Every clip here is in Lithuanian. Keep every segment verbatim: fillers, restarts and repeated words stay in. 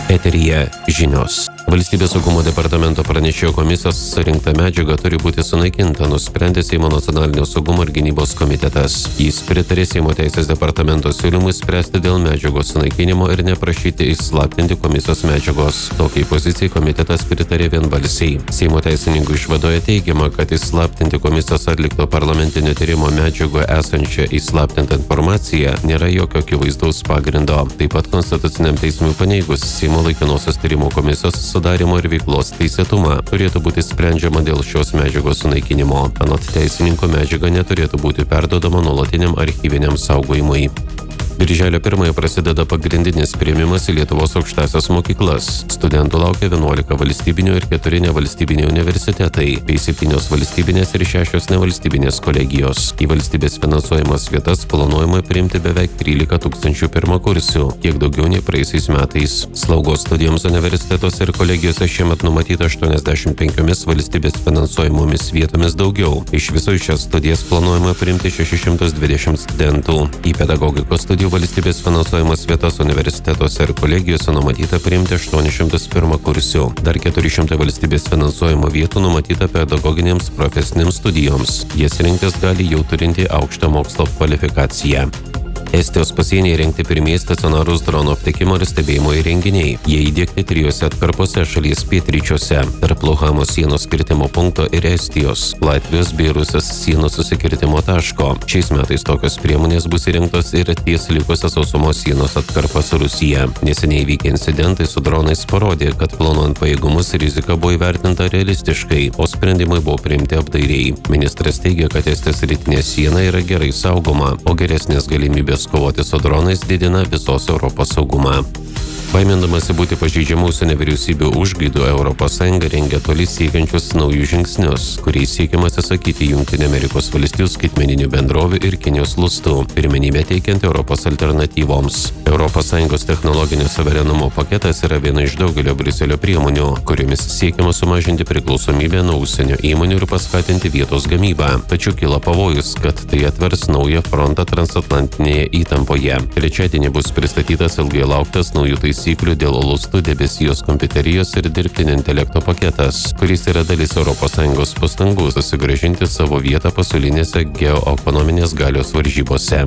Eteryje žinios. Valstybės saugumo departamento pranešėjo komisijos surinkta medžiaga turi būti sunaikinta, nusprendė Seimo nacionalinio saugumo ir gynybos komitetas. Jis pritarė Seimo teisės departamento siūlymui spręsti dėl medžiagos sunaikinimo ir neprašyti įslaptinti komisijos medžiagos. Tokiai pozicijai komitetas pritarė vienbalsiai. Seimo teisininkų išvadoje teigiama, kad įslaptinti komisijos atlikto parlamentinio tyrimo medžiagoje esančią įslaptintą informaciją nėra jokio akivaizdaus pagrindo. Taip pat konstituciniam teismui paneigus Seimo laikinosios tyrimo komisijos sudarimo ir veiklos teisėtumą turėtų būti sprendžiama dėl šios medžiagos sunaikinimo. Anot teisininko medžiaga neturėtų būti perduodama nuolatiniam archyviniam saugojimui. Birželio pirmąją prasideda pagrindinis priėmimas į Lietuvos aukštąsias mokyklas. Studentų laukia vienuolika valstybinių ir keturi nevalstybiniai universitetai, bei septynios valstybinės ir šešios nevalstybinės kolegijos. Į valstybės finansuojamas vietas planuojama priimti beveik trylika tūkstančių pirmakursių, kiek daugiau nei praeisiais metais. Slaugos studijoms universitetuose ir kolegijose šiemet numatyta aštuoniasdešimt penkiomis valstybės finansuojamomis vietomis daugiau. Iš viso į šias studijas planuojama priimti šešis šimtus dvidešimt studentų. Į pedagogikos studijų valstybės finansuojamas vietas universitetuose ir kolegijose numatyta priimti aštuonis šimtus pirmakursių. Dar keturi šimtai valstybės finansuojamo vietų numatyta pedagoginėms profesinėms studijoms. Jas rinktis gali jau turinti aukštą mokslo kvalifikaciją. Estijos pasienyje įrengti pirmieji stacionarūs dronų aptikimo ir stebėjimo įrenginiai. Jie įdiegti trijose atkarpose šalies pietryčiuose, tarp Luhamos sienos kirtimo punkto ir Estijos, Latvijos bei Rusijos sienos susikirtimo taško. Šiais metais tokios priemonės bus įrengtos ir ties likusią sausumos sienos atkarpą su Rusija. Neseniai įvykę incidentai su dronais parodė, kad planuojant pajėgumus rizika buvo įvertinta realistiškai, o sprendimai buvo priimti apdairiai. Ministras teigia, kad Estijos rytinė siena yra gerai saugoma, o geresnės galimybės kovoti su dronais didina visos Europos saugumą. Baimindamasi būti pažeidžiamų užsienio vyriausybių užgaidų, Europos Sąjunga rengia toli siekiančius naujus žingsnius, kuriais siekiama atsisakyti Jungtinių Amerikos valstijų skaitmeninių bendrovių ir Kinijos lustų, pirmenybę teikiant Europos alternatyvoms. Europos Sąjungos technologinio suverenumo paketas yra viena iš daugelio Briuselio priemonių, kuriomis siekiama sumažinti priklausomybę nuo užsienio įmonių ir paskatinti vietos gamybą. Tačiau kyla pavojus, kad tai atvers naują frontą transatlantinėje įtampoje. Trečiadienį bus pristatytas ilgai lauktas naujų taisyklių taisyklių dėl lustų, debesijos kompiuterijos ir dirbtinio intelekto paketas, kuris yra dalis Europos Sąjungos pastangų susigrąžinti savo vietą pasaulinėse geoekonominės galios varžybose.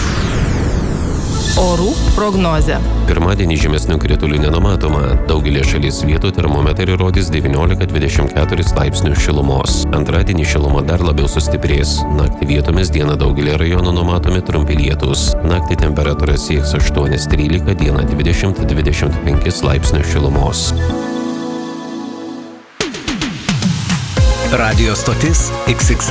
Orų prognozė. Pirmadienį žymesnių kritulių nenumatoma. Daugelį šalies vietų termometrai rodys devyniolika dvidešimt keturis laipsnius šilumos. Antradienį šiluma dar labiau sustiprės. Naktį vietomis dieną daugelį rajonų numatomi trumpi lietūs. Naktį temperatūra sieks aštuoni trylika, dieną dvidešimt dvidešimt penki laipsnius šilumos. Radio stotis X X